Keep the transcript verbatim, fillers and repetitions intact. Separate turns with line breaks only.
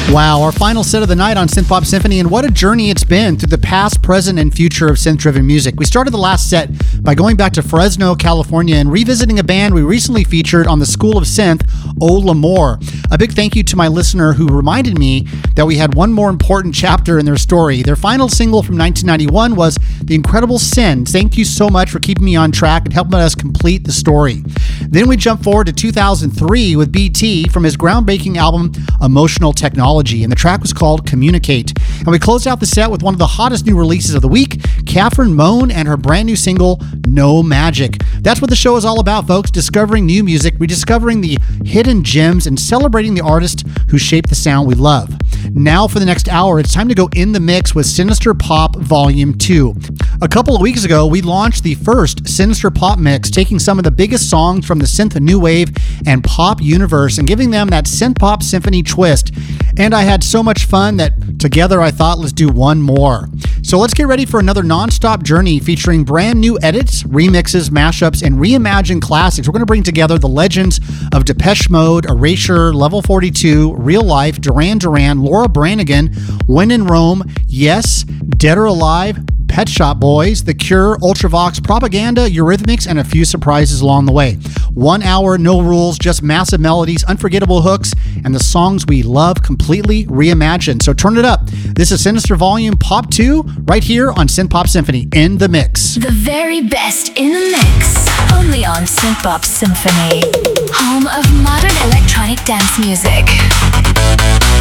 Wow, our final set of the night on Synth Pop Symphony, and what a journey it's been through the past, present, and future of synth-driven music. We started the last set by going back to Fresno, California, and revisiting a band we recently featured on the School of Synth, Oh L'Amour. A big thank you to my listener who reminded me that we had one more important chapter in their story. Their final single from nineteen ninety-one was The Incredible Sin. Thank you so much for keeping me on track and helping us complete the story. Then we jump forward to two thousand three with B T from his groundbreaking album, Emotional Technology. And the track was called Communicate. And we closed out the set with one of the hottest new releases of the week, Catherine Moan and her brand new single, No Magic. That's what the show is all about, folks. Discovering new music, rediscovering the hidden gems, and celebrating the artists who shape the sound we love. Now for the next hour, it's time to go in the mix with Sinister Pop Volume two. A couple of weeks ago, we launched the first Sinister Pop mix, taking some of the biggest songs from the synth new wave and pop universe and giving them that synth pop symphony twist. And I had so much fun that together I thought, let's do one more. So let's get ready for another non-stop journey featuring brand new edits, remixes, mashups, and reimagined classics. We're going to bring together the legends of Depeche Mode, Erasure, Level forty-two, Real Life, Duran Duran, Laura Branigan, When in Rome, Yes, Dead or Alive, Pet Shop Boys, The Cure, Ultravox, Propaganda, Eurythmics, and a few surprises along the way. One hour, no rules, just massive melodies, unforgettable hooks, and the songs we love completely reimagined. So turn it up. This is Sinister Volume Pop two, right here on Synth Pop Symphony, in the mix.
The very best in the mix, only on Synth Pop Symphony, home of modern electronic dance music.